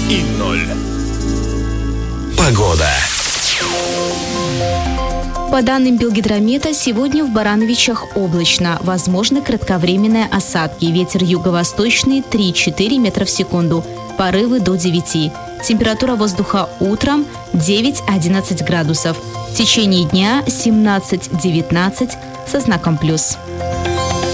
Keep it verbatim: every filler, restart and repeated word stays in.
и ноль. Погода. По данным Белгидромета, сегодня в Барановичах облачно. Возможны кратковременные осадки. Ветер юго-восточный три-четыре метра в секунду. Порывы до девяти. Температура воздуха утром девять-одиннадцать градусов. В течение дня семнадцать-девятнадцать со знаком плюс.